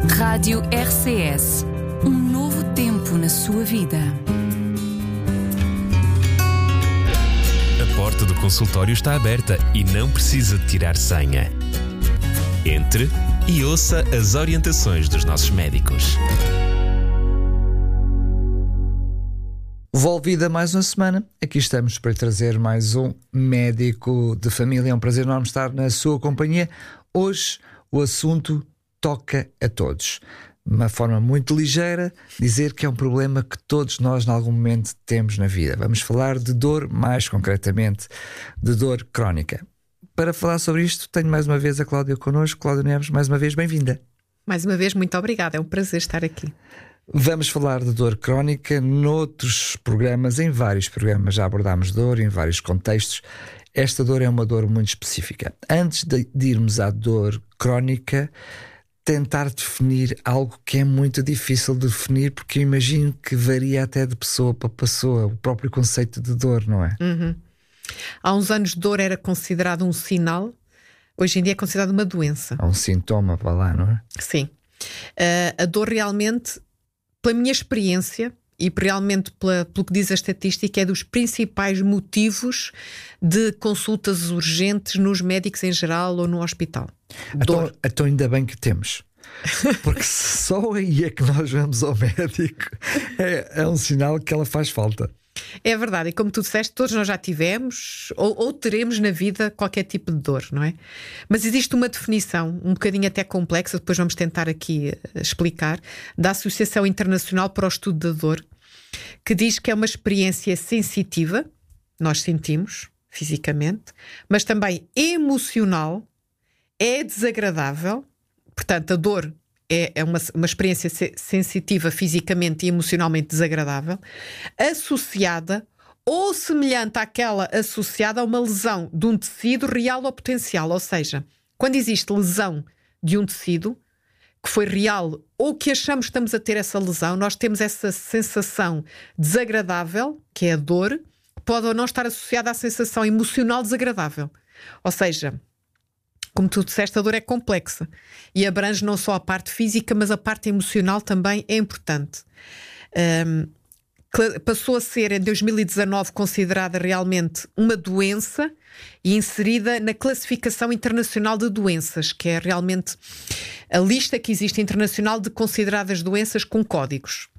Rádio RCS. Um novo tempo na sua vida. A porta do consultório está aberta e não precisa de tirar senha. Entre e ouça as orientações dos nossos médicos. Volvida mais uma semana, aqui estamos para lhe trazer mais um médico de família. É um prazer enorme estar na sua companhia. Hoje o assunto toca a todos. De uma forma muito ligeira, dizer que é um problema que todos nós, em algum momento, temos na vida. Vamos falar de dor, mais concretamente, de dor crónica. Para falar sobre isto, tenho mais uma vez a Cláudia connosco. Cláudia Neves, mais uma vez, bem-vinda. Mais uma vez, muito obrigada. É um prazer estar aqui. Vamos falar de dor crónica noutros programas, em vários programas já abordámos dor, em vários contextos. Esta dor é uma dor muito específica. Antes de irmos à dor crónica, tentar definir algo que é muito difícil de definir, porque eu imagino que varia até de pessoa para pessoa, o próprio conceito de dor, não é? Há uns anos, dor era considerado um sinal, hoje em dia é considerado uma doença. Há um sintoma para lá, não é? Sim. A dor realmente, pela minha experiência e realmente pelo que diz a estatística, é dos principais motivos de consultas urgentes nos médicos em geral ou no hospital. Então ainda bem que temos. Porque só aí é que nós vamos ao médico. É um sinal que ela faz falta. É verdade, e como tu disseste, todos nós já tivemos ou teremos na vida qualquer tipo de dor, não é? Mas existe uma definição, um bocadinho até complexa, depois vamos tentar aqui explicar, da Associação Internacional para o Estudo da Dor, que diz que é uma experiência sensitiva, nós sentimos fisicamente, mas também emocional, é desagradável, portanto a dor é uma experiência sensitiva fisicamente e emocionalmente desagradável, associada ou semelhante àquela associada a uma lesão de um tecido real ou potencial. Ou seja, quando existe lesão de um tecido que foi real ou que achamos que estamos a ter essa lesão, nós temos essa sensação desagradável, que é a dor, que pode ou não estar associada à sensação emocional desagradável. Ou seja, como tu disseste, a dor é complexa e abrange não só a parte física, mas a parte emocional também é importante. Passou a ser, em 2019, considerada realmente uma doença e inserida na Classificação Internacional de Doenças, que é realmente a lista que existe internacional de consideradas doenças com códigos.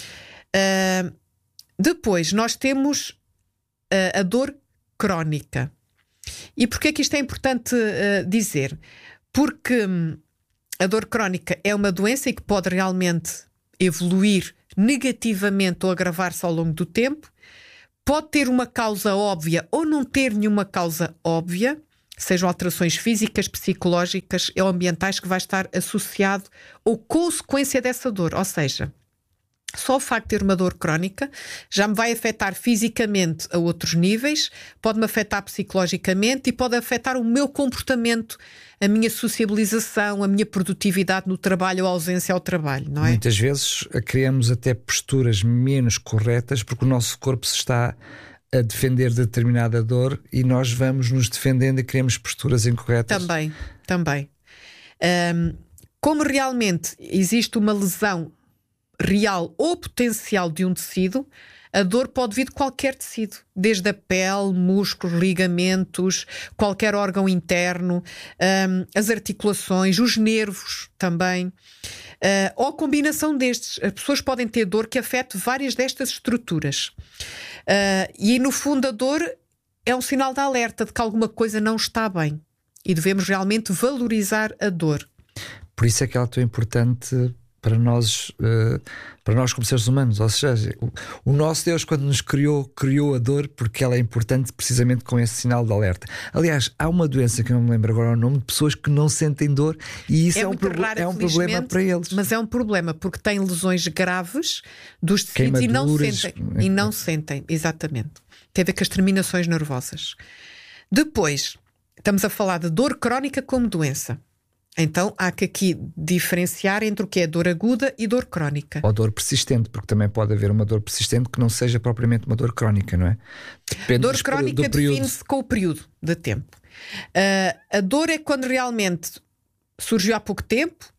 Depois, nós temos a dor crónica. E porquê é que isto é importante dizer? Porque a dor crónica é uma doença e que pode realmente evoluir negativamente ou agravar-se ao longo do tempo. Pode ter uma causa óbvia ou não ter nenhuma causa óbvia, sejam alterações físicas, psicológicas ou ambientais, que vai estar associado ou consequência dessa dor. Ou seja, só o facto de ter uma dor crónica já me vai afetar fisicamente a outros níveis, pode-me afetar psicologicamente e pode afetar o meu comportamento, a minha sociabilização, a minha produtividade no trabalho ou a ausência ao trabalho, não é? Muitas vezes criamos até posturas menos corretas porque o nosso corpo se está a defender de determinada dor e nós vamos nos defendendo e criamos posturas incorretas. Também. Como realmente existe uma lesão real ou potencial de um tecido, a dor pode vir de qualquer tecido, desde a pele, músculos, ligamentos, qualquer órgão interno, as articulações, os nervos também, ou a combinação destes. As pessoas podem ter dor que afete várias destas estruturas. E no fundo a dor é um sinal de alerta de que alguma coisa não está bem e devemos realmente valorizar a dor. Por isso é que ela é tão importante para nós como seres humanos. Ou seja, o nosso Deus, quando nos criou a dor porque ela é importante precisamente com esse sinal de alerta. Aliás, há uma doença que eu não me lembro agora o nome, de pessoas que não sentem dor, e isso é um problema para eles. Mas é um problema porque têm lesões graves dos tecidos e não sentem, exatamente. Tem a ver com as terminações nervosas. Depois, estamos a falar de dor crónica como doença. Então há que aqui diferenciar entre o que é dor aguda e dor crónica. Ou dor persistente, porque também pode haver uma dor persistente que não seja propriamente uma dor crónica, não é? Depende dor crónica define-se com o período de tempo. A dor é quando realmente surgiu há pouco tempo,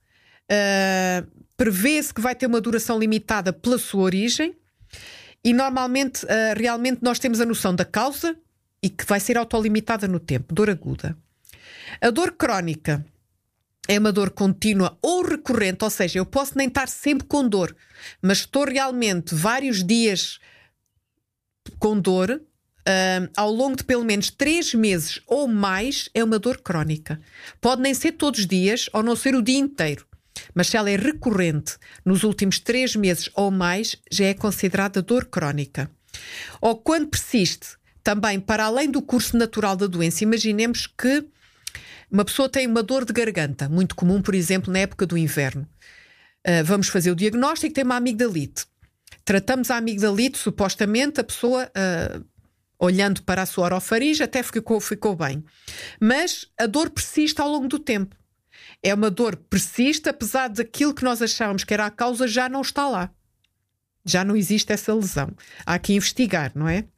prevê-se que vai ter uma duração limitada pela sua origem e normalmente, realmente nós temos a noção da causa e que vai ser autolimitada no tempo, dor aguda. A dor crónica é uma dor contínua ou recorrente, ou seja, eu posso nem estar sempre com dor, mas estou realmente vários dias com dor, ao longo de pelo menos 3 meses ou mais, é uma dor crónica. Pode nem ser todos os dias ou não ser o dia inteiro, mas se ela é recorrente nos últimos 3 meses ou mais, já é considerada dor crónica. Ou quando persiste também para além do curso natural da doença. Imaginemos que uma pessoa tem uma dor de garganta, muito comum, por exemplo, na época do inverno. Vamos fazer o diagnóstico, tem uma amigdalite. Tratamos a amigdalite, supostamente a pessoa, olhando para a sua orofaringe, até ficou bem. Mas a dor persiste ao longo do tempo. É uma dor que persiste, apesar daquilo que nós achávamos que era a causa já não está lá. Já não existe essa lesão. Há que investigar, não é?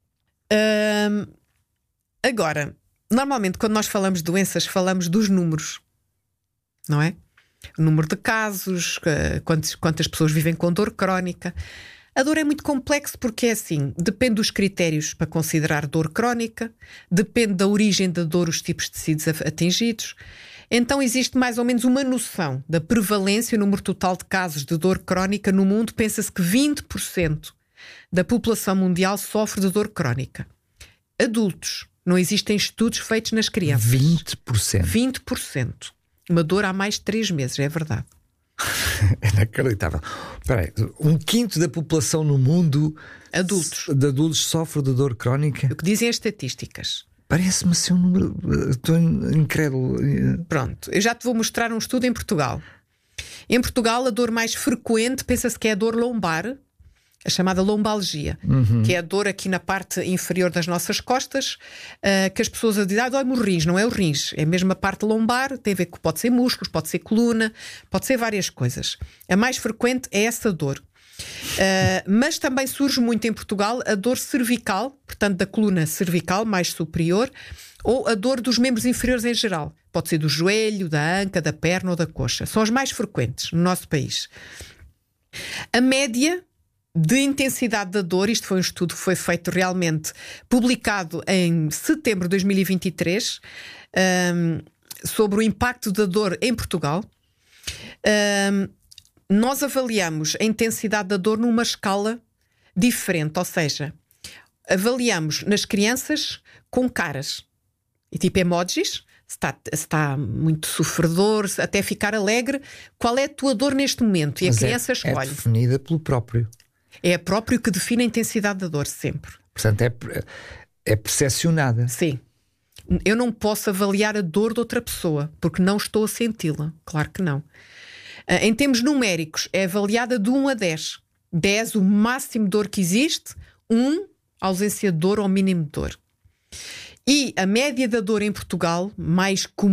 Agora, normalmente quando nós falamos de doenças, falamos dos números, não é? O número de casos, quantas pessoas vivem com dor crónica. A dor é muito complexo porque é assim, depende dos critérios para considerar dor crónica, depende da origem da dor, os tipos de tecidos atingidos. Então existe mais ou menos uma noção da prevalência, o número total de casos de dor crónica no mundo. Pensa-se que 20% da população mundial sofre de dor crónica. Adultos. Não existem estudos feitos nas crianças. 20%. 20%. Uma dor há mais de 3 meses, é verdade. É inacreditável. Espera aí, 1/5 da população no mundo de adultos sofre de dor crónica? O que dizem as estatísticas. Parece-me ser um número... Estou incrédulo. Pronto, eu já te vou mostrar um estudo em Portugal. Em Portugal, a dor mais frequente pensa-se que é a dor lombar, a chamada lombalgia, que é a dor aqui na parte inferior das nossas costas, que as pessoas dizem, dói-me o rins. Não é o rins, é mesmo a parte lombar, tem a ver com, pode ser músculos, pode ser coluna, pode ser várias coisas. A mais frequente é essa dor. Mas também surge muito em Portugal a dor cervical, portanto da coluna cervical mais superior, ou a dor dos membros inferiores em geral. Pode ser do joelho, da anca, da perna ou da coxa. São as mais frequentes no nosso país. A média de intensidade da dor, isto foi um estudo que foi feito realmente, publicado em setembro de 2023, sobre o impacto da dor em Portugal. Nós avaliamos a intensidade da dor numa escala diferente, ou seja, avaliamos nas crianças com caras e tipo emojis, se está muito sofredor, até ficar alegre, qual é a tua dor neste momento? E a criança escolhe. É definida pelo próprio. É a próprio que define a intensidade da dor, sempre. Portanto, é percepcionada. Sim. Eu não posso avaliar a dor de outra pessoa, porque não estou a senti-la. Claro que não. Em termos numéricos, é avaliada de 1 a 10. 10, o máximo de dor que existe. 1, ausência de dor ou mínimo de dor. E a média da dor em Portugal, mais comum,